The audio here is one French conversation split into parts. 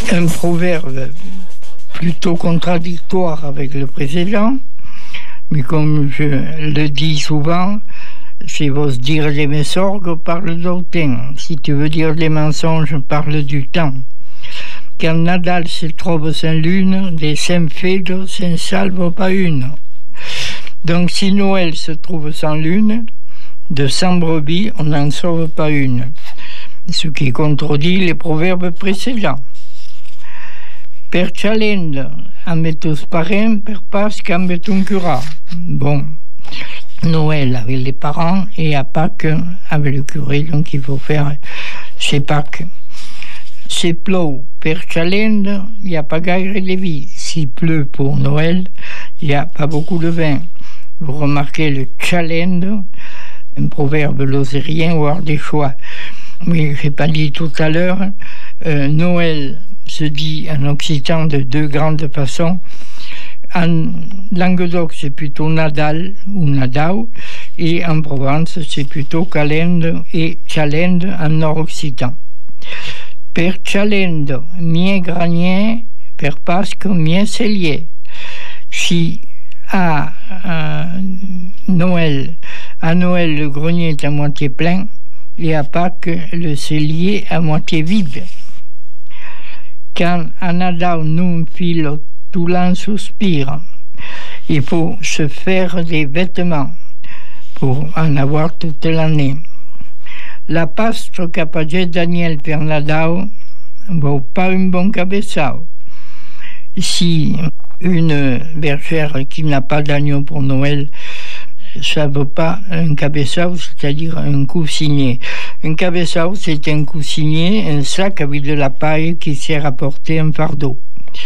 un proverbe plutôt contradictoire avec le précédent, mais comme je le dis souvent, si vous dire des mensonges, parle d'autant. Si tu veux dire des mensonges, parle du temps. Quand Nadal se trouve sans lune, des cinq fêtes s'en salvent pas une. Donc si Noël se trouve sans lune, de 100 brebis, on n'en sauve pas une. Ce qui contredit les proverbes précédents. Per Chalende, ametus parents, per Pâques, ametum cura. Bon, Noël avec les parents et à Pâques avec le curé, donc il faut faire ses Pâques. S'il pleut per Chalende, il n'y a pas gaire de vie. S'il pleut pour Noël, il n'y a pas beaucoup de vin. Vous remarquez le Chalende, un proverbe lozérien, voire des choix. Mais je n'ai pas dit tout à l'heure, Noël se dit en occitan de deux grandes façons. En Languedoc, c'est plutôt Nadal ou Nadau, et en Provence, c'est plutôt Calende et Chalende en nord-occitan. Per Chalende, mien granier, per Pâques, mien cellier. Si à Noël, le grenier est à moitié plein, et à Pâques, le cellier à moitié vide. Quand à Nadal nous file tout l'an soupire, il faut se faire des vêtements pour en avoir toute l'année. La pastre qu'a pagé Daniel per Nadal vaut pas un bon cabeçao. Si une bergère qui n'a pas d'agneau pour Noël, ça ne vaut pas un cabeçao, c'est-à-dire un coussinier. Un cabeçao, c'est un coussinier, un sac avec de la paille qui sert à porter un fardeau.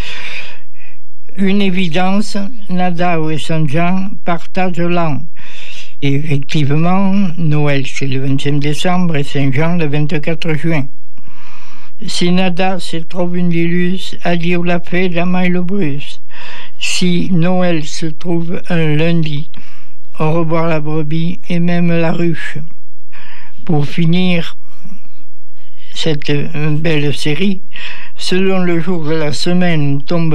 Une évidence, Nadal et Saint-Jean partagent l'an. Et effectivement, Noël c'est le 25 décembre et Saint-Jean le 24 juin. Si Nadal se trouve une dilus, adieu la fête d'Amaï le Bruce. Si Noël se trouve un lundi, au revoir la brebis et même la ruche. Pour finir cette belle série, selon le jour de la semaine tombe